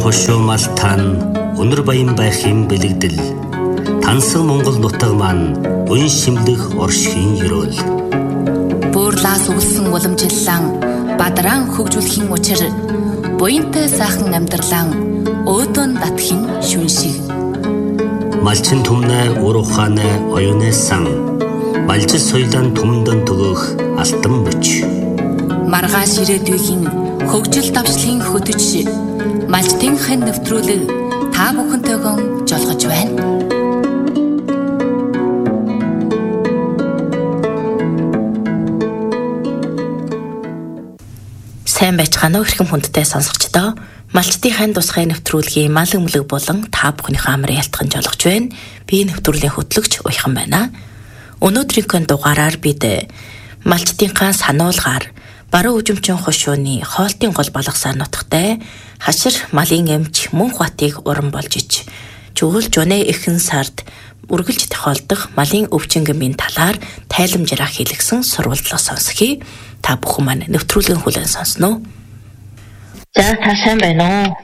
Хошуумал тань өнөр баян байхын бэлэгдэл тансан Монгол нутаг маань уян шимлэх оршихын ёроол Буурлаас үлсэн уламжиллан бадран хөгжүүлэхийн учир буянтай сайхан амьдралан өөдөн татхийн шүншиг малчин түмнэ ур ухаанэ оюунэ сан малжис соёлын түмдэн төгөх алтан мөч маргааш ирээдүйн хөгжил давшлын хөтөж малчтын хэн нэвтрүүлэг та бүхэнтэйгөө жолгож байна. Сайн байцгаана уу хэрхэн хүндтэй сонсогчдоо. Малчтын хэн тусгай нэвтрүүлгийн мал өмлөг болон та бүхнийхээ амрын ялтхан жолгож байна. Би нэвтрүүлгийн хөтлөгч Уяхан байна. Өнөөдрийн дугаараар бид малчтынхаа сануулгаар баруун үжимчин хошууны хоолтын гол балгасаар нутагтай хашир малын эмч Мөнх Батыг уран болж ич чүгэл жонэ эхэн сард үргэлж тохиолдох малын өвчнгөмийн талаар тайламжраа хэлгсэн сурвалжлаа сонсхий. Та бүхэн маань нэвтрүүлгийн хүлээн сонсноо. За та сайн байна уу?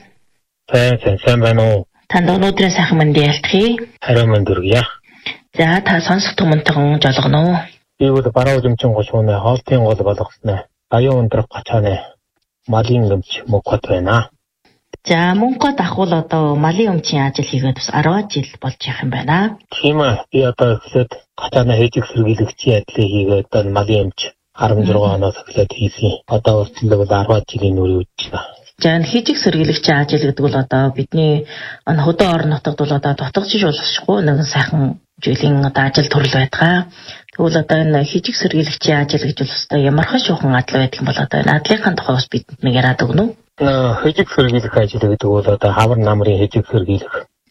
Сайн байна уу? Танд өнөөдрийн сайхан мэндийг ялтгий. Харин мэнд хүргье. За та сонсох түмэнтэйгэн жолгоно уу? Би бол баруун үжимчин хошууны хоолтын гол болгосноо аюун өндрөх гачааны малын өмч Мөнх Бат байна. За Мөнх Бат ахвал одоо малын өмчийн ажил хийгээд бас 10 жил болж явах юм байна. Тийм ээ. Би одоо эхлээд гачааны хэжиг сэргийлэгчийн ажлыг хийгээд одоо малын өмч 16 оноос эхлээд хийсэн. Одоо үргэлжлэл бол 10 жилийн нүрийн үеч байна. За хэжиг сэргийлэгчийн ажил гэдэг бол одоо бидний хөдөө орон нутагт бол одоо дутгажиж боловсхгүй нэг сайхан жилийн одоо ажил төрөл байдаг. Тэгвэл одоо энэ хэжиг сэргийлэгчийн ажил гэж бол одоо ямархан шуухан ажил байдаг юм бол одоо энэ ажлынхаа тухай бас бидэнд нэг яриад өгнө үү? Хэжиг сэргийлэх ажил гэдэг бол одоо хавар намрын хэжиг сэргийлэх,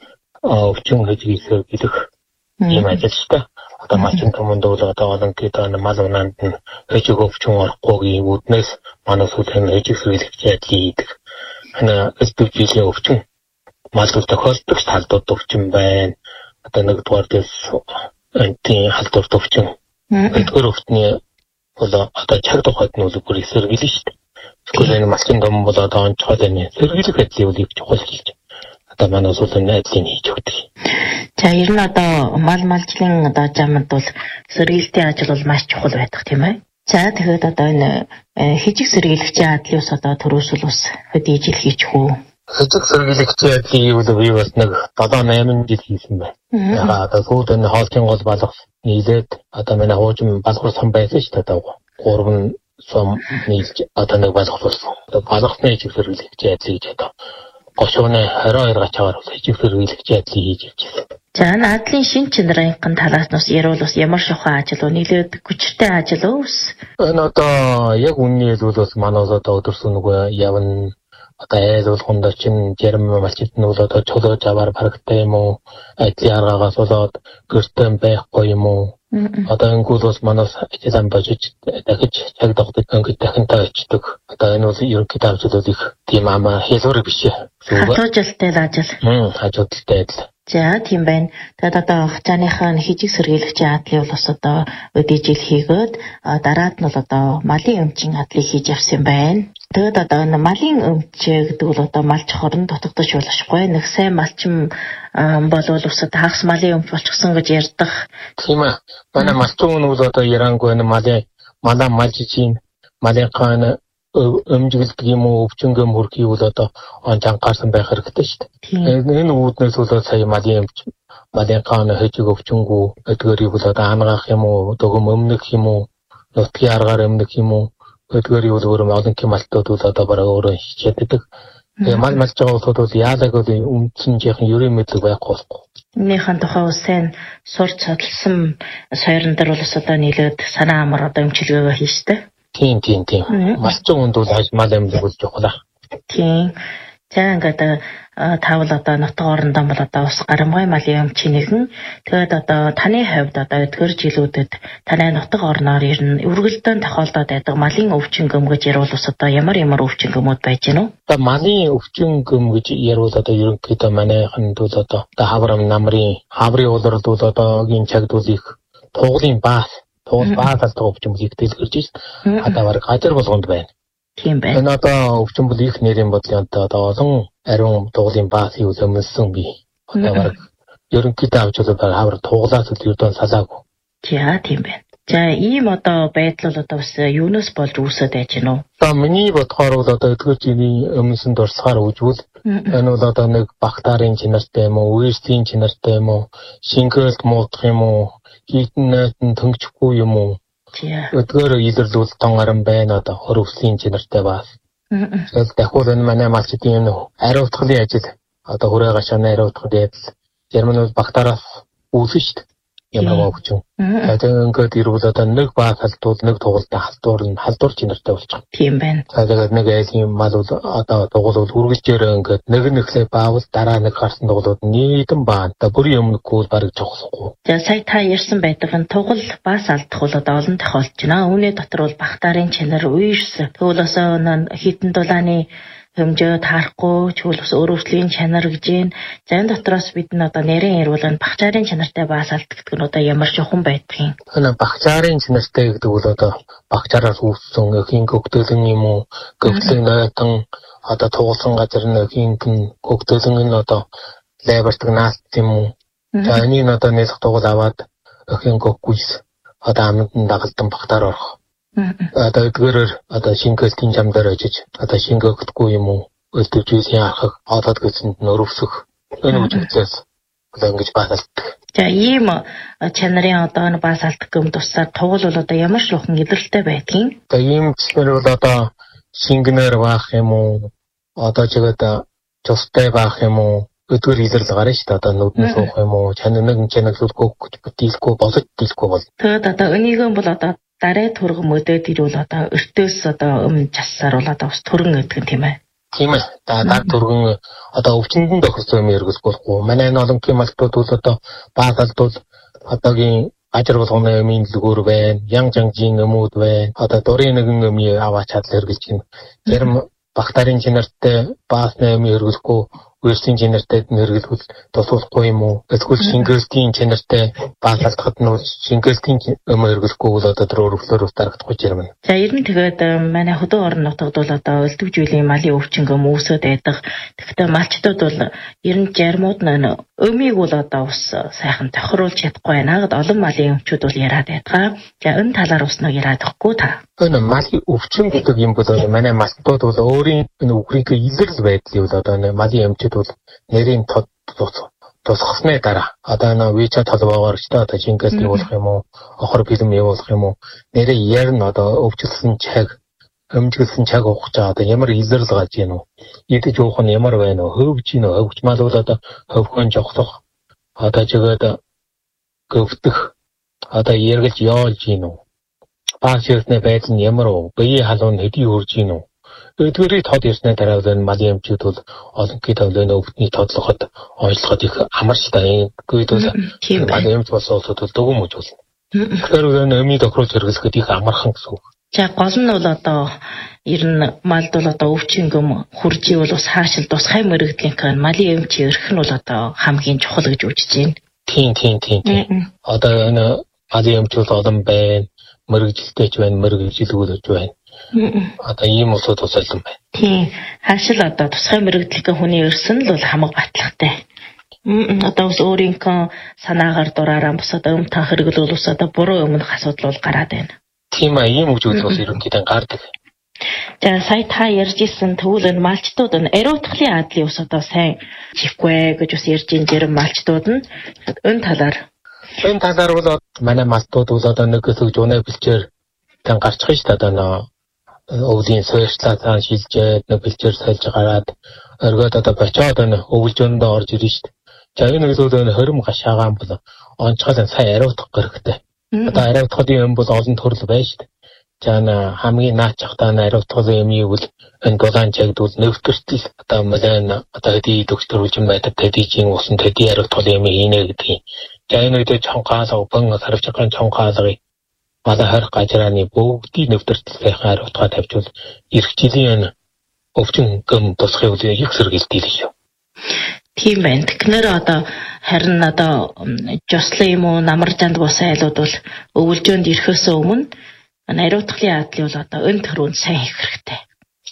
өвчин хэжиг сэргийлэх юм ажил шүү дээ. Одоо малчин түмэнд бол одоо олон гэдэг мал унаанд нь хэжиг өвчин орохгүй үүднээс манай сүүлийн хэжиг сэргийлэгчийн ажлыг хийдэг. Энэ өвчин өвчин мал тохиолдох талдууд өвчин байна. Одоо нэгдүгээр дэс энтийн халдвар төвчин. Эдгээр өвчний бол одоо чаг тухайд нь үлгэр сэргийлэн шүү дээ. Тэгвэл энэ малчин том бол одоо онцгой энэ сэргийлэх ажлыг үл чухал хийж. Одоо манай сүүлийн ажлыг хийж өгдөг. За ер нь одоо малчлын одоо замд бол сэргийлтийн ажил бол маш чухал байдаг тийм ээ. За тэгэхээр одоо энэ хэжиг сэргийлэгчийн ажлын ус одоо төрөөсөл ус хэдий жил хийчих үү? Хэжиг сэргийлэгчийн ажлыг бол би бас нэг 7-8 жил хийсэн байна. Ягаад одоо сүүл энэ хоолтын гол балгас нийлээд одоо манай хуужим балгуур сан байсан шүү дээ. 3 сум нийлж одоо нэг балгас болсон. Одоо балгасны хэжиг сэргийлэгчийн ажлыг хийж одоо гошууны 22 гачаагаар хэжиг сэргийлэгчийн ажлыг хийж явчихсан. За надлын шин чанарын талаас нь ярил бас ямар шохон ажил уу нийлээд хүчтэй ажил уу? Энэ одоо яг үнний хэлбэл бас манайс одоо өдөрсөн нөгөө явна одоо айл болгонд чин жирм малчид нь бол одоо чулууж аваар барагтай юм уу? Ажлын аргаагаас болоод гэртээ байхгүй юм уу? Одоо ингүүл бас манайс ажиллан божиж дахиж цаг тогтдог ингээд дахинтай очдог. Одоо энэ бол ерөнхийдөө ажил бол их тийм ама хэлбэр биш. Хажуужилттай ажил. Хажуужилттай ажил. За тийм байна. Тэгээд одоо хацааныхаа хэжиг сэргийлэгчийн ажлыг бол бас одоо өдөө жил хийгээд дараад нь бол одоо малын өмчийн ажлыг хийж явсан байна. Тэгээд одоо энэ малын өмч гэдэг бол одоо малч хорон дутагдаж болохгүй. Нэг сайн малчин болвол ус одоо хагас малын өмч болчихсон гэж ярьдаг. Тийм ээ. Манай малчин нь бол одоо ярангүй малаа малж чинь малынхаа өмжиглдэг юм уу өвчнгөм хөрхий бол одоо анхаарсан байх хэрэгтэй шүү дээ. Энэ үүднээс бол сая малын хэжиг өвчнгөө эдгээрийг бол одоо ангаах юм уу дөгөм өмнөх юм уу нутгийн аргаар өмнөх юм уу эдгээрийг бол өөр олонхын малтууд бол одоо бараг өөрөө хичээдэг. Мал малж байгаа бол яалаг бол үндсэн жихэн ерөн мэдлэг байхгүй болохгүй. Энийхэн тухай ус сайн сурч чадсан сойрон дээр бол одоо нийлээд санаа амар одоо өмчлөгөө хийжтэй. Тийм. Малчин хүнд бол мал амьд болж явах. Тийм. За ингээд таавал одоо нутаг орондоо бол одоо ус гарамгай малын өмчийн нэгэн. Тэгээд одоо таны хувьд одоо эдгээр жилүүдэд таны нутаг орноор ер нь үргэлжлэн тохиолдоод байдаг малын өвчнгөм гэж ярил ус одоо ямар өвчнгөмүүд байж гэнэ үү? Одоо малын өвчнгөм гэж ярил одоо ерөнхийдөө манайханд бол одоо хавар намрын хаврын улирал бол одоогийн чагд бол их туглын баас Туул баатал төвчмөлийг дэлгэрж ш. Одоо баг газар болгонд байна. Тийм байна. Энэ одоо өвчин бол их нэрийн бодлын одоо олон ариун дугуулын баас юу өмөлсөн би. Одоо баг ерөнхийдөө авч бол хавар туглаас ердөө салаагүй. Тийм байна. За ийм одоо байдал бол одоо бас юунаас болж үүсэж байж гэнэ үү? Одоо миний бодохоор бол одоо өдгөөжний өмнөсөн дурсахаар үжвэл энэ бол одоо нэг бактери чинартай юм уу, вирусийн чинартай юм уу, шингээлт муудах юм уу, хитэн найтан төнгөхгүй юм уу? Өдгөөр илэрлүүл тонгаран байна одоо хөрөвслийн чинартай баас. Тэгэхээр дахиад энэ манай малчдын энэ ариутгын ажил одоо хүрээ гашааны ариутгын ажил Герман бактериас үүсэж шүү дээ. Ямар өвчин. Тэгээд ингээд ирвэл одоо нэг баас халдвал нэг тугалдаа халдвар чинартай болчих. Тийм байна. Тэгээд нэг айлын мал бол одоо тугалвал үргэлжээр ингээд нэг нэхлээ баавал дараа нэг гарсан тугалууд нийтэн баа. Одоо бүрийн өмнөгүй барыг жогсохгүй. За сая та ярьсан байдаг нь тугал баас алдах бол одоо олон тохиолдож байна. Үүний дотор бол бактерийн чинар вирус төлөөсөө хитэн дулааны хэмжээ таарахгүй чөлөөс өөрөвслийн чанар гэж юм. За энэ дотроос бид нь одоо нэрийн яруулан бактерийн чанартай баас алддаг гэдэг нь одоо ямар жоохон байдгийг. Энэ бактерийн чанартай гэдэг бол одоо бактериас үүссэн эхийн гөгдөлн юм уу? Гөгдлийн найтан одоо тугалсан газар нь эхийн гөгдөлн нь одоо лабораторид нааст юм уу? За энэ одоо нэлэх тугал аваад эхийн гөггүйс одоо амьд дагалдан бактери орох. Одоо эдгээрээр одоо шингээлтийн зам дээр очиж одоо шингээгдэхгүй юм уу өлтөвчийн архаг одод гэсэнд нь өрөвсөх энэ үжилтээс одоо ингэж баасалдаг. За ийм чанарын одоо энэ баасалдаг юм тусаар тугал бол одоо ямар шухан илрэлтэй байдгийг. За ийм гэснээр бол одоо шингэнээр баах юм уу одоо чигээд цустай баах юм уу өдгөр илэрл гарна шүү дээ одоо нүдэн суух юм уу чанарыг чанагсуулгүй бүтээлгүй болож дийлэхгүй бол. Тэгэд одоо өнийгөө бол одоо дараа турган мөдөд ирвэл одоо өртөөс одоо өмнө чассаар бол одоо бас түргэн гэдэг юм тийм ээ. Тийм ээ. Дараа турган одоо өвчнөд тохирсон юм эргэлзэхгүй. Манай энэ олон кемалтууд бол одоо баасалдвал одоогийн ажир болгоны юмын зүгээр байна. Янжанжийн өмүүд байна. Одоо дурын нэгэн юм аваач чадал эргэлж гин. Зарим бактерийн чинартай баасны юм эргэлэхгүй вирусийн чанартай нэргэлбэл тусуулахгүй юм уу? Эсвэл шингээлтийн чанартай баасалдахад нь шингээлтийн өргөлөхгүй бол одоо тэр өргөлөөр дарагдахгүй юм. За ер нь тэгээд манай хөдөө орон нутагд бол одоо өлтөв жилийн малын өвчнгөө үүсээд байдаг. Тэгэхдээ малчдууд бол ер нь жармууд нь өмийг бол одоо ус сайхан тохируулж чадахгүй байна гэд олон малын өмчүүд бол яриад байдаг. За энэ талаар ус нэг яриад өгөхгүй та. Энэ малын өвчин гэдэг юм бол манай малчдууд бол өөрийн энэ үхрийнхээ илэрл байдлыг бол одоо малын өмчүүд бол нэрийн тусахсны дараа одоо нэг WeChat холбоогоор ч одоо шингээлт явуулах юм уу охор фильм явуулах юм уу нэрээ ярина одоо өвчлсөн чаг өмжүүлсэн чаг уух чаа одоо ямар илэрл гаж гин үү идэж уух нь ямар байна вэ хөвж гин үү хөвч мал бол одоо хөвхөн жогсох одоо жигээд гөвдөх одоо яргалж яолж гин үү баас ярьсны байдал нь ямар вэ бие халуун хэдий хурж гин үү өдгөрийн тод ирсний дараа энэ малын эмчүүд бол олон төвлөний өвдний тодлоход онцлоход их амарч та энэ үед бол малын эмч болсон улсууд бол дөгөн мөжүүлнэ. Тэгэхээр энэ эмийг тохируулж хэрэглэхэд их амархан гэсэн үг. За гол нь бол одоо ер нь малд бол одоо өвчнгөм хуржий бол бас хаашил тусгай мэрэгдлийнх нь малын эмч өрх нь бол одоо хамгийн чухал гэж үзэж байна. Тийм. Одоо энэ малын эмчүүд олон байна. Мэрэгжилтэйч байна, мэрэгжилгүүлж байна. Одоо ийм улсууд тусалсан байна. Тийм. Хаашил одоо тусгай мэрэгдлийнхээ хүний өрсөн л бол хамаг батлагтай. Одоо ус өөрийнхөө санаагаар дураараа бус одоо юм та хэрэглүүл ус одоо буруу өмнөх асуудал бол гараад байна. Тийм аа ийм үгжүүд бас ерөнхийдөө гардаг. За сая та ярьж ирсэн тэгвэл энэ малчдууд нь ариутгын адлын ус одоо сайн чихгүй гэж бас ярьж ин зэрэг малчдууд нь энэ талаар бол манай малчдууд бол одоо нэг хэсэг жунаа бэлчээр тань гарчих шүү дээ одоо өвлийн сойрчлаа шилжээд нэг бэлчээр сольж гараад оргиод одоо бочоод энэ өвлжөндөө орж ирнэ шүү дээ. За энэ зүйлүүд хорим гашаагаан бол онцгой сайн ариутгах хэрэгтэй. Одоо ариутгахын юм бол олон төрөл байна шүү дээ. За хамгийн наачхтаа ариутгахын юм юу бол энэ дулаан чагдвал нэвтэртэл одоо малын одоо хэдий докторч юм байдаг тэдийн усан тэдий ариутгахын юм хийнэ гэдэг. За энэ үед чонгаалга бан харвч ган чонгаалгыг мала харих гажрааны бүгдийг нэвтэртэл сайхан ариутгаа тавьчвал ирэх жилийн өвчин гëm тусахыг их сэргийлдэг юм. Тийм байна. Тэгэхээр одоо харин одоо жослон юм уу намар жанд бус айлууд бол өвлжөөнд ирэхээс өмнө ариутгахын адлыг бол одоо өн төрөнд сайн хийх хэрэгтэй.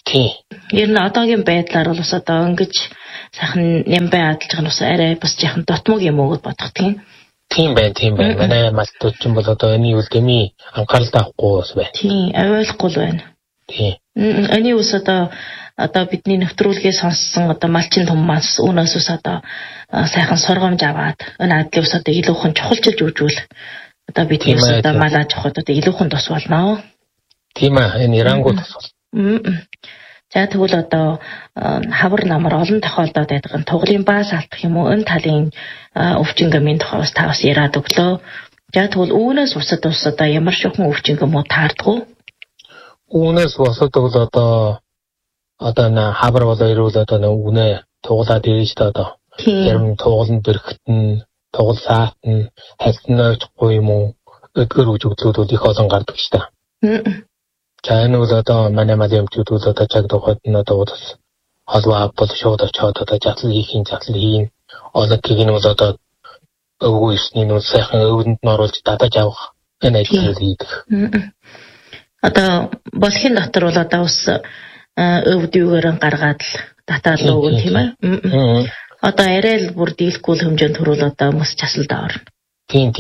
Тийм. Ер нь одоогийн байдлаар бол бас одоо ингэж сайхан нямбай адалж байгаа нь бас арай бас яхан дотмог юм уу гэж бодох тийм. Тийм байна. Манай малтууд ч юм бол одоо энэ үйл гэмий анхаарал тавихгүй бас байна. Тийм, авиалахгүй л байна. Тийм. Эний ус одоо бидний нэвтрүүлгээ сонссон одоо малчин том манс үүнээс ус одоо сайхан сургамж аваад энэ адлын ус одоо илүүхэн чухалчилж үүжүүл одоо бидний ус одоо малаж авахд одоо илүүхэн тус болно. Тийм ээ, энэ Ирангууд тус. За тэгвэл одоо хавар намар олон тохиолдолд байдаг нь тугалын баас алдах юм уу энэ талын өвчин гэмийн тухай та бас яриад өглөө. За тэгвэл үүнээс усад одоо ямар шохон өвчин гэм үү таардгуу? Үүнээс усад бол одоо хавар болоо ирүүл одоо үнэ тугалаад ирж та одоо ярим тугаланд бэрхтэн тугал саатан хальтнойхгүй юм уу өдгөр үжигдлүүд бол их олон гардаг ш та. За энэ бол одоо манай эмчүүд бол одоо чаг тухайд нь одоо бас холбоо бол шууд очоод одоо затлал хийн олонхийг нь бол одоо өвгөө ирсний нь сайхан өвдөнд нь оруулж дадаж авах энэ ажил хийдэг. Одоо болохын дотор бол одоо бас өвдөгөөр гаргаад л татаал өгөн тийм ээ. Одоо арай л бүр дийлэхгүй хэмжээнд төрөл одоо мөс часалд орно. Тийм.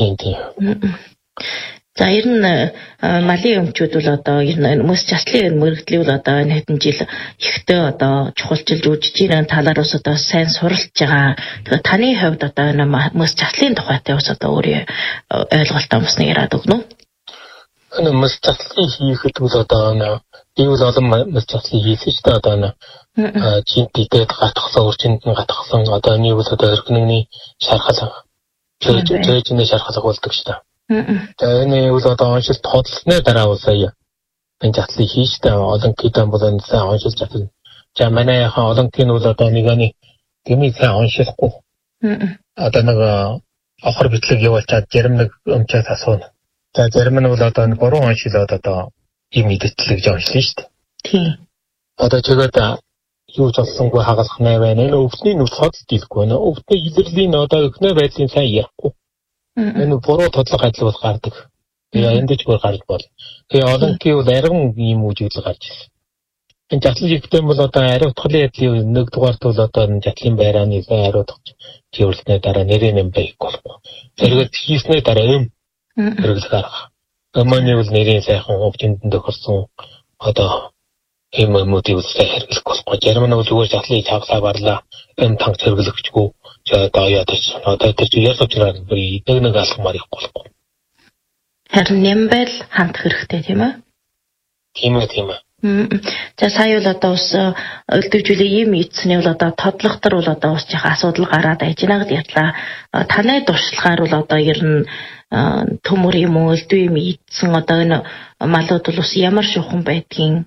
За ер нь малын өмчүүд бол одоо ер нь мөс часлын мөрөгдлийг бол одоо энэ хэдэн жил ихтэй одоо чухалчилж үүсэж ирэн талаар ус одоо сайн суралцж байгаа. Тэгээ таны хувьд одоо энэ мөс часлын тухайтай ус одоо өөрийн ойлголтоо мөснө яриад өгнө үү? Энэ мөс часлын хийхэд бол одоо би бол олон мөс часлын хийсэн ч одоо чинтэйд гатгсан урчинд нь гатгсан одоо энэ бол одоо өргөнний шархал жижигний шархал болдог шүү дээ. За энэ бол одоо оншилт тодлсны дараа бол сая энэ часлыг хийжтэй олон китэн бол энэ сайн оншилж чадна. За манай яхан олон кин бол одоо нэгний гэмий сайн оншилахгүй. Одоо нэг охор битлэг явуулчаад зарим нэг өмчөөс асууна. За зарим нь бол одоо гурван оншилоод одоо юм идэлцлэгж оншилно шүү дээ. Тийм. Одоо чигээд юу ч олсонгүй хагалах нэ байна. Энэ өвчний нүцгод дийлэхгүй байна. Өвчний илэрлийн одоо өхнөө байдлын сайн ярихгүй. Энэ буруу тодлого адил бол гардаг. Тэгээ энд ч бүр гарч бол. Тэгээ олон кий бол арган ийм үжигдэл гарч ирсэн. Энэ затлал ихтэй бол одоо ариу утгын ядлын нэг дугаарт бол одоо энэ затлын байрааны ариу утгач цэвэрлэсний дараа нэрээ нэм байхгүй болохгүй. Зэрэг хийснээ дараа хэрэглэх арга. Өмнө нь нэрийн сайхан өвчнөд тохирсон одоо эмэмүүдийг сайн хэрэглэх болохгүй. Зарим нь зүгээр затлыг цааглаа барлаа. Танк хэрэглэхчгүй. За одоо одоо тэр ясаж байгаа нэг алхмаар их болохгүй. Харин нэмбэл хандах хэрэгтэй тийм ээ? Тийм ээ. За сая бол одоо ус өлдөвжүүлээ юм ийдсэний бол одоо тодлохтор бол одоо ус жих асуудал гараад ажинаг ядлаа. Таны дуршлагаар бол одоо ер нь төмөр юм уу өлдөв юм ийдсэн одоо энэ малууд бол ус ямар шухан байдгийг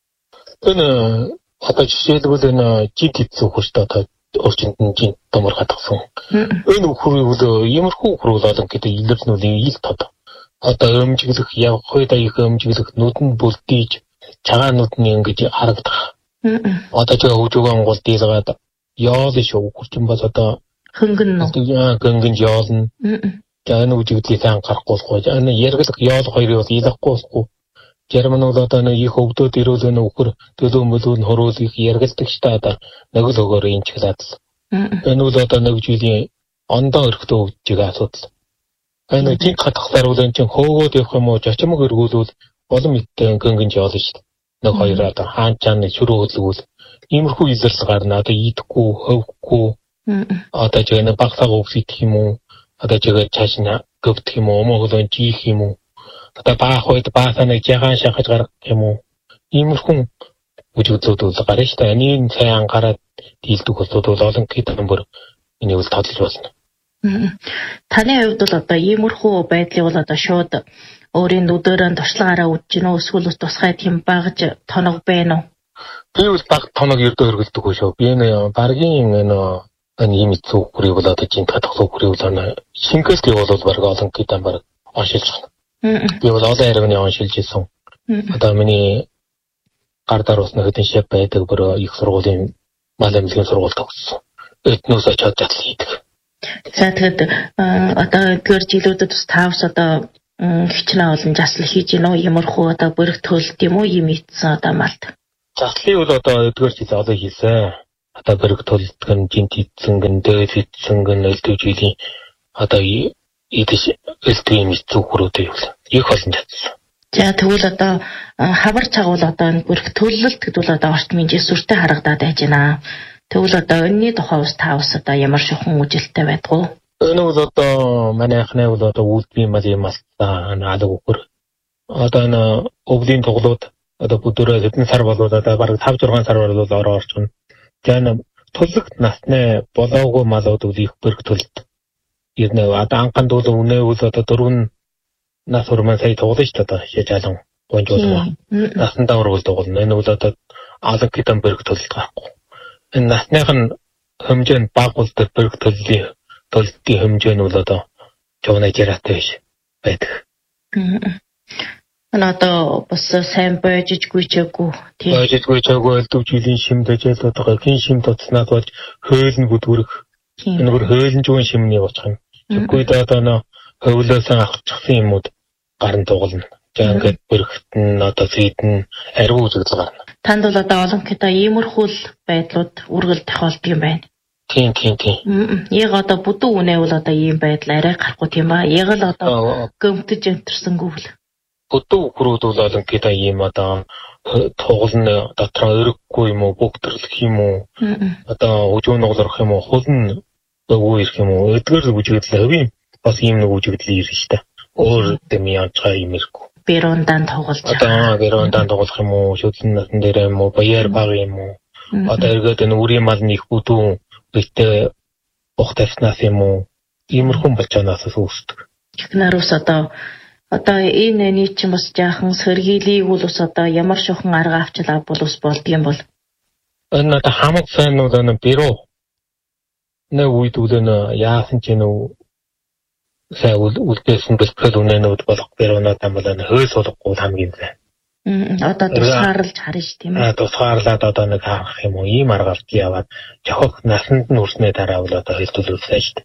энэ одоо жишээлбэл энэ жид хийсэн хөрт одоо орчинд нь жин томор хатгсан. Энэ үхрүүл иймэрхүү үхрүүл олон гэдэг илэрнүүлийн ил тод. Одоо өмжиглэх явах үед их өмжиглэх нүдэнд бүлдээж цагаанууд нь ингэж харагдах. Одоо ч хөвжөөгөн гол дийлгаад яол шүү үхэрчин бол одоо хөнгөн яолно. За энэ үжигдлийг сайн гарахгүй болохгүй. Энэ яргалах яол хоёрыг бол илэхгүй болохгүй. Зарим нь бол одоо нэг их өвдөд ирүүл энэ үхэр төлөө мөлөө хөрөөл их яргалдаг ч та одоо нэг л өгөөр юм чиглаад л. Энэ бол одоо нэг жилийн ондоо өрхтөө өвдөж байгаа асуудал. Энэ тийм хатгахлаар бол энэ чинь хөөгөөд явах юм уу жочмог өргүүлвэл олон мэдтэй гөнгөн жаал шүү дээ. Нэг хоёр одоо хаан чааны шүрөө хөдлгүүл иймэрхүү илэрл гарна одоо идэхгүй хөвөхгүй одоо ч энэ багсаа өвсөх юм уу одоо ч цааш нь гөвдөх юм уу өмөглөн жиих юм уу одоо баах үед баасаа нэг жагаан шахаж гаргах юм уу иймэрхүү үжигдлүүд бол гарна шүү дээ. Энийг сайн анхаарал дийлдэг болоод бол олон китэн бүр энийг бол тодлож болно. Таны хувьд бол одоо иймэрхүү байдлыг бол одоо шууд өөрийн нүдэрэн туршлагаараа үдэж гинөө эсвэл тусгай тийм багж тоног байна уу? Би бол баг тоног ердөө хөргөлдөг шүү. Би энэ баргийн энэ юм зүг хүрээ бол одоо жинт хатах зүг хүрээ бол шингээстэй бол баг олон китэн баг оншилж байна. Би бол олон арганы оншилж исэн. Одоо миний гар даруусны хөдөн шип байдаг бүр их сургуулийн мал эмнэлгийн сургуульд төгссөн. Эднээс очоод жатал хийдэг. За тэгэд одоо эдгээр жилүүдэд бас таавс одоо хичнээн олон жасал хийж гинөө иймэрхүү одоо бүрэг төлөлт юм уу юм ийдсэн одоо малд. Заслын бол одоо эдгээр жил одоо хийсэн. Одоо бэрэг төлөлтгөн, жинт эзэнгэн, дээд эзэнгэн, элдвжилийн одоо идэж элдвийн зүгрүүдээ юу их олон татсан. За тэгвэл одоо хавар чагуул одоо энэ бүрх төлөлт гэдвэл одоо орчмын жисүртэй харагдаад байж байна. Тэгвэл одоо энэний тухай ус таавс одоо ямар шухан үжилттэй байдгүй. Энэ бол одоо манай анхны бол одоо үлдбийн малимаас алга өгөр. Одоо энэ өвлийн тоглоод одоо бүдөрөө хэдэн сар болоод одоо бараг 5-6 сар болоод ороо орчихно. За төлөгт насны болоогүй малууд их бүрх төлөлт. Ирнэ одоо анханд бол үнэ бол одоо 4 нас хүрмэн сая тоглож шүү дээ шижаалан гонжуулгаа. Насандаа өргөл тоглоно. Энэ бол одоо алга гэдэг бүрх төлөлт байхгүй. Энэ насных нь хэмжээ нь бага бол бүрх төлөлтийн хэмжээ нь бол одоо жоо найжраатай биш байдаг. Одоо бас сайн бойжж гүйчээгүй тийм. Бойжж гүйчээгүй элдвжилийн шимдэж л одоо хин шим тоцнаад болж хөөлн бүдүрэх. Энэ бүр хөөлн жуун шимний бочих юм. Тэгэхгүй одоо хөвлөөсөн авчихсан юмуд гарн дугална. За ингээд бүрхт нь одоо зэдэн ариу үзэгдэл гарна. Танд бол одоо олонхтой иймэрхүү байдлууд үргэлж тохиолдог юм байна. Тийм. Яг одоо бүдүү үнэ бол одоо ийм байдал арай гарахгүй тийм ба. Яг л одоо гөмтөж өнтөрсөнгүү л. Бүдүү хүрүүд бол олонхтой ийм одоо тоглоно дотроо өргөхгүй юм уу, бүгдэрлэх юм уу? Одоо өжөө нуглах юм уу, хулн өгөө ирэх юм уу? Эдгээр үжигдэл хэвийн бас ийм нэг үжигдэл ирнэ шүү дээ. Өөр дэми янчгаа юм ирэхгүй. Берондан тоглож. Одоо берондан тоглох юм уу? Шүтлэн натан дээр юм уу? Баяр баг юм уу? Одоо эргээд энэ үрийн мал нэг бүдүү битээ ухтаснаас юм уу? Иймэрхүү болчоноос үүсдэг. Ихнэрус одоо энэ нийт ч бас жаахан сэргийлийг бол ус одоо ямар шухан арга авчлаа бол ус болдгийм бол. Энэ одоо хамаг сайн уу энэ бирөө. Нэ үед үлэн яасан ч нөө сая үлдээсэн бэлтгэл үнэнүүд болох бирүүнүүд юм бол энэ хөөс болохгүй хамгийн сайн. Одоо тусгаарлаж харна ш тийм ээ. Тусгаарлаад одоо нэг хаах юм уу ийм арга авч яваад жохох насанд нь хүрснээ дараа бол одоо хэлтүүлүүлсэн ш.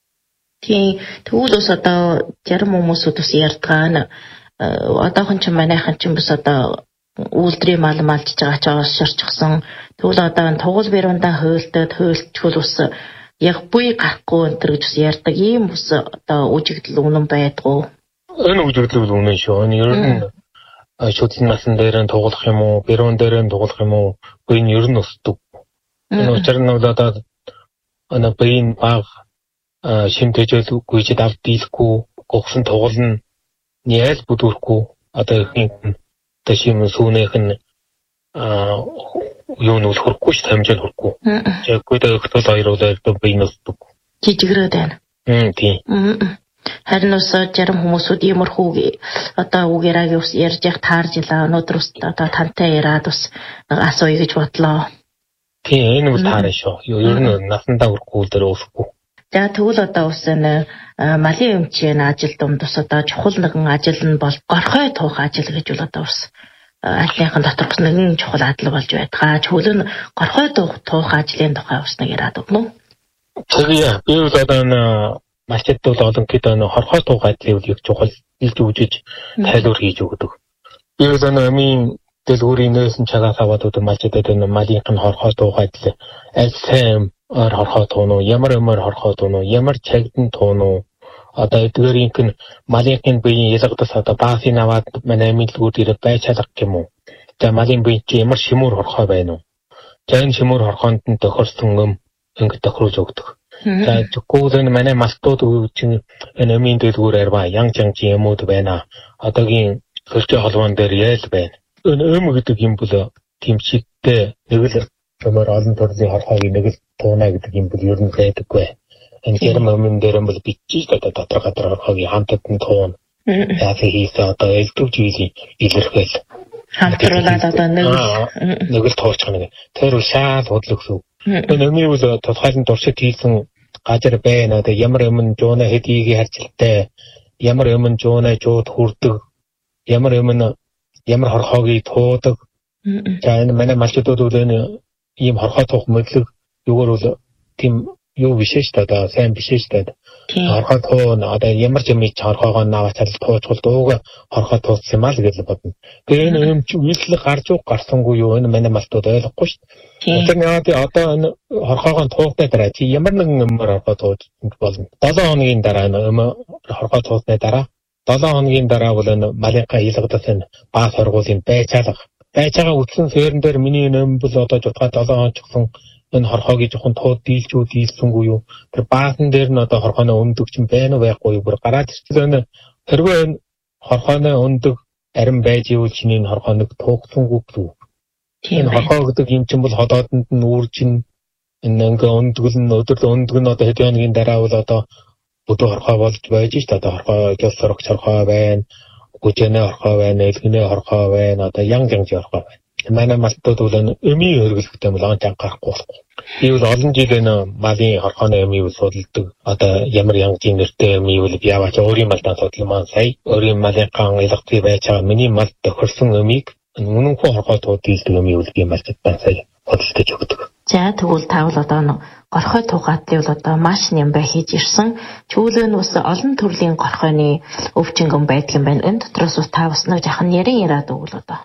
Тийм тэгвэл ус одоо зарим хүмүүсүүд ус ярьдгаа одоохон ч манайхан ч бас одоо үйлдвэрийн мал малжж байгаа ч аваас шорчихсон. Тэгвэл одоо тугал бирүүндаа хөөлтөл ус яг буй гарахгүй энэ гэж ус ярьдаг ийм ус одоо үжигдэл үнэн байдгүй. Энэ үжигдэл үнэн шүү. Энэ ер нь шүтлэн насан дээр нь тоглох юм уу, бирүүн дээр нь тоглох юм уу, буй нь ер нь өсдөг. Энэ учир нь бол одоо буйн баг шимтэжэл гүйжид авд дийлэхгүй, гогсон тоглоно, няйл бүдүүрхгүй, одоо ихэнх шим сүүнийх нь юу нь хөрөхгүй ш хамжаал хөрөхгүй. Жиггүй дэхтэл хоёр удаа буйн өсдөг. Жижигрээд байна. Тийм. Харин ус зарим хүмүүсүүд иймэрхүү одоо үгээрээ ярьж явах таарж илаа. Өнөөдөр ус одоо тантай яриад ус асууя гэж бодлоо. Тийм энэ бол таарна шүү. Ер нь насандаа хүрхгүй дээр өсөхгүй. За тэгвэл одоо ус энэ малын өмчийн ажил дунд ус одоо чухал нэгэн ажил нь бол горхой тух ажил гэж бол одоо ус альныхан доторх нэгэн чухал адал болж байдгаа. Чөлөө нь горхой тух ажлын тухай ус нэг яриад өгнө. Тэгээ би бол одоо малчид бол олон хэд хорхой тух ажлыг их чухал илж үжиж тайлбар хийж өгдөг. Би бол амийн дэлгүүрийн нөөсөн чагаас аваад малчидад малынх нь хорхой тух ажил аль сайн хорхой туунуу, ямар хорхой туунуу, ямар чагдан туунуу. Одоо эдгээрийнх нь малынхын биеийн ялгадас одоо баасын аваад манай дэлгүүр дээр байж чадах юм уу? За малын бие чи ямар шимүүр хорхой байна уу? За энэ шимүүр хорхоонд нь тохирсон ингэ тохируулж өгдөг. За тэгвэл энэ манай малтууд чинь энэ амийн дэлгүүр арва янг юмуд байна. Одоогийн хөлжөө холбоон дээр яйл байна. Энэ гэдэг юм бол тэмчигтэй нэг л ямар олон төрлийн хорхойг нэг л туунаа гэдэг юм бол ер нь байдаггүй. Энэ гэрм өмнө дээр бол бичиж дотор хорхойг хамтад нь туун. Яг хийсэн одоо элдвжилийн илэрхийл. Хамтруулаад одоо нэг л туурч байгаа. Тэр шал бодлогсов. Энэ өмнө бол тодорхойлон дуршид хийсэн газар байна. Одоо ямар өмнө жууна хэдийг харцалтай, ямар өмнө жууна жууд хүрдэг, ямар хорхойг туудаг. За энэ манай малчдууд бол энэ ийм хорхой тух мэдлэг юугаар бол тийм юу биш шүү дээ. Сайн биш шүү дээ. Хорхоо туу одоо ямар ч юм хорхоогоо наваачаал туучвал дууга хорхоо тууссан юм аа л гэж бодно. Тэгээ энэ юм чи үйлчлэг гарч уу гарсангүй юу энэ манай малтууд ойлгохгүй шүү дээ. Тэгэхээр одоо энэ хорхоогоо туусны дараа чи ямар нэгэн юмар хорхоо тууж болно. 7 хоногийн дараа энэ хорхоо туусны дараа 7 хоногийн дараа бол энэ малынхаа илгдас энэ баас хоргуулын байцаалга. Байцаагаа үтсэн сэрэн дээр миний юм бол одоо жутгаа 7 хоног чигсэн энэ хорхоогийн жоохон тууд дийлсэнгүй юу. Тэр баасан дээр нь одоо хорхооны өндөг чинь байна уу байхгүй юу бүр гараад ирчихсэн энэ хэрвээ энэ хорхооны өндөг арин байж ивэл чиний энэ хорхооныг туухсангүй юу. Тийм хорхоо гэдэг юм чинь бол ходоодонд нь үүржин энэ ингээ өндөг нь өндөг нь одоо хэдэн хоногийн дараа бол одоо бүдүү хорхоо болж байж ш та одоо хорхоо гэж сорогч хорхоо байна. Гүжэнэ хорхоо байна, элгэнэ хорхоо байна, одоо янг хорхоо байна. Манай малтууд бол өмийн хөргөлтэй бол анх анхаарахгүй болохгүй. Би бол олон жил энэ малын хорхооны өмийг судалдаг. Одоо ямар янгийн нэртэй өмийг бол яваач өөрийн малдаа судлаа маань сая. Өөрийн малын ган илгцээ байж байгаа миний малд тохирсон өмийг үнэнхүү хорхоо дийлдэг өмийг бол би малтад маань сая судалдаж өгдөг. За тэгвэл таавал одоо горхой тугаатлыг бол одоо маш нямбай хийж ирсэн. Чүүлэн бас олон төрлийн горхойны өвчнгөн байдаг юм байна. Энэ дотроос бас та бас нэг жахан яриад өгвөл одоо.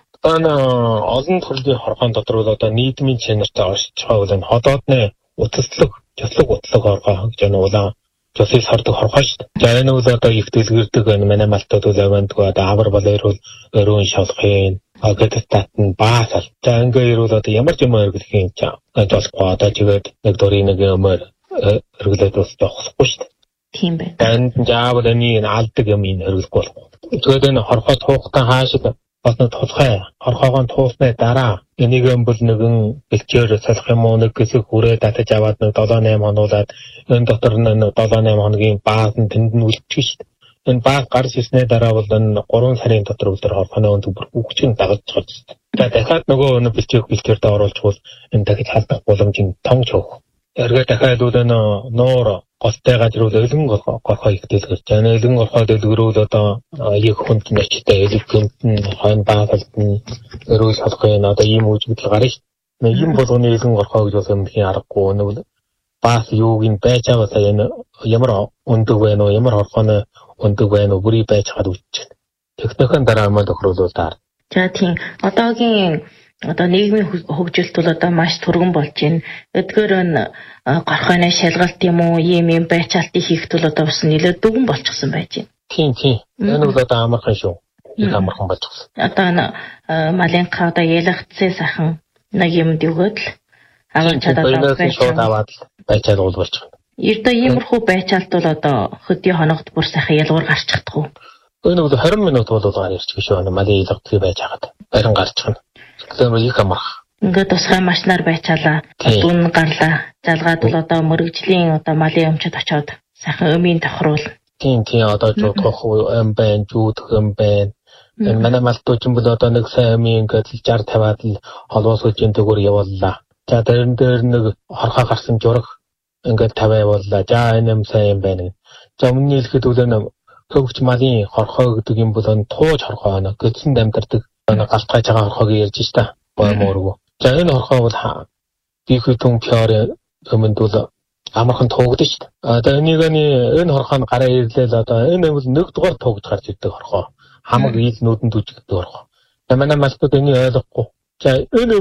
Олон төрлийн хорхоон дотор бол одоо нийгмийн чанартай оршиж байгаа бол энэ ходоодны утаслаг, жослог утлаг хорхоо гэж нэг улаан жослыг сордог хорхоо шүү дээ. За энэ бол одоо их дэлгэрдэг манай малтууд бол авандгүй одоо авар болоор бол өрөөн шалхын агататан баасал. За ингээд бол одоо ямар ч юм өргөлөх юм чам. Жолохгүй одоо жигээд нэг дөрийн нэг өмөр өргөлөөд бас явахгүй шүү дээ. Тийм байна. Энд заавал энэ алдаг юм ин өргөлөхгүй болохгүй. Тэгээд энэ хорхоо туухтан хаашид бас нэг тусгай хорхоогоо туусны дараа энийг бол нэгэн бэлчээр салах юм уу нэг хэсэг хүрээ татаж аваад нэг 7-8 хонуулаад энэ дотор нь 7-8 хоногийн бааз нь тэнд нь үлдчих шүү дээ. Энэ бааз гарч ирсний дараа бол энэ 3 сарын дотор үлдэр хорхооны өндөг бүр үгчийн дагаж байгаа шүү дээ. За дахиад нөгөө бэлчээрд оруулчихвал энэ дахиж халдах боломжийн тонч хөөх. Эргээ дахиад үл энэ нуур голтой газар үл өлгөн горхоо ихтэй гэж. Өлгөн горхоо дэлгэрүүл одоо яг хүнд начтай элэгхэнд нь хойно баасалт нь өрөөл шалхын одоо ийм үжигдэл гарна шүү. Нэг юм болгоны өлгөн горхоо гэж бас юмхийн аргагүй нэг баас юуг нь байж байгаа сая энэ ямар өндөг байна уу ямар хорхооны өндөг байна уу бүрий байж хаад үтчих. Техникийн дараа маань тохируулвал таар. За тийм одоогийн нийгмийн хөгжилт бол одоо маш түргэн болж байна. Эдгээр нь горхойны шалгалт юм уу, ийм байцаалтыг хийхэд бол одоо бас нэлээд дүгэн болчихсон байж байна. Тийм. Энэ бол одоо амархан шүү. Их амархан болчихсон. Одоо малынхаа одоо ялгцээ сахан нэг юмд өгөөд л аваад чадаад байцаал болчихно. Ердөө иймэрхүү байцаалт бол одоо хөдөө хоногт бүр сайхан ялгуур гарч чадахгүй. Энэ бол 20 минут бол гарч ирчих шүү. Малын ялгцээ байж хагаад барин гарчихна. Тэгэхээр их амарх. Ингээд тусгай машинаар байцаалаа. Дүн гарлаа. Залгаад бол одоо мөрөгжлийн одоо малын өмчөд очоод сайхан өмийн тохируул. Тийм одоо жуудах юм байна, жуудах юм байна. Энэ манай малтууд юм бол одоо нэг сайн өмийн ингээд 60-50-аад л холоос үеийн төгөр явууллаа. За дэрэн дээр нэг хорхоо гарсан жураг ингээд 50 явууллаа. За энэ юм сайн юм байна. За өмнө нь хэлэхэд үл хөвгч малын хорхоо гэдэг юм бол тууж хорхоо байна. Гэтсэн дамтардаг галтгаж байгаа хорхоог ярьж штэ. Боомооргүй. За энэ хорхоо бол дихүтэн пиар өмнөд бол амархан туугдаж штэ. Одоо энэ хорхоо гараа ирлээ л одоо энэ бол нэг дугаар туугж гарч ирдэг хорхоо. Хамаг ил нүдэнд үжигддэг хорхоо. Манай малтууд энийг ойлгохгүй. За энэ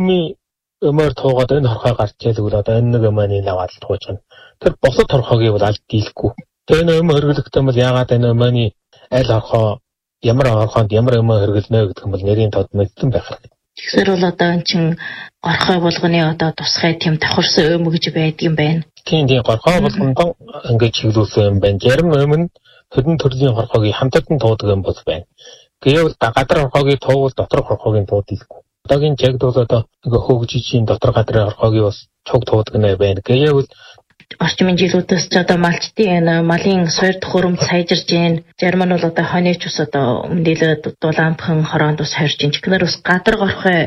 өмөр туугаад энэ хорхоо гарч ирээл одоо энэ нэг өмөний лаваад тууж байна. Тэр босод хорхоогийг бол аль дийлэхгүй. Тэр энэ өмөр хөргөлөхтэй бол яагаад энэ өмөний аль хорхоо ямар хорхоонд ямар өмөө хөргөлнө гэдэг юм бол нэрийн тод мэдсэн байх хэрэгтэй. Тэгэхээр бол одоо эн чин горхой болгоны одоо тусгай тийм давхарсан өм гэж байдаг юм байна. Тийм горхой болгондоо ингэж чиглүүлсэн юм байна. Зарим өм нь хэдэн төрлийн хорхоогийг хамтад нь туудаг юм бол байна. Гэвэл гадар хорхоогийг туувал дотор хорхоогийн туудаггүй. Одоогийн чагд бол одоо хөгжижийн дотор гадар хорхоогийг бас чуг туудаг нэ байна. Гэвэл орчмын жилүүдээс ч одоо малчтын малын суур төхөөрөмж сайжирж байна. Зарим нь бол одоо хоньч ус одоо мэдээлээд дулаамхан хороонд ус хорж байна. Технэр ус гадар горхой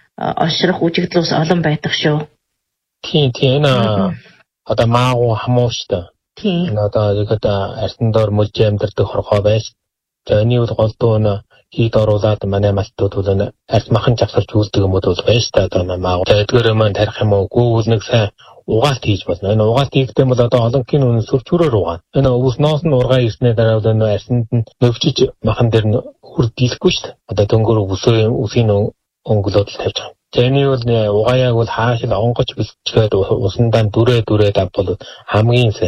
ошрох үжигдэл ус олон байдаг шүү. Тийм энэ одоо маагу хамуу штэ. Тийм. Энэ одоо артан доор мөж амьдардаг хорхоо байж. За энэ бол голдуу хийд оруулаад манай малтууд бол ард махан завсарч үлддэг юмуд бол байж та одоо намаа. Эдгээр маань тарих юм уу? Гүүл нэг сайн угаалт хийж болно. Энэ угаалт хийхдээ бол одоо олонхын үнэ сүрчүүрээр угаана. Энэ өвс ноос нь ургаа ирснээр дараа бол энэ арсанд нь нөвчиж махан дээр нь хүр дийлэхгүй шүү дээ. Одоо дөнгөөр үсийн өнгөлөд л тавьж байгаа. Тэний бол угааяг бол хаашид онгоч бэлчгээд усандаа дүрээ давбал хамгийн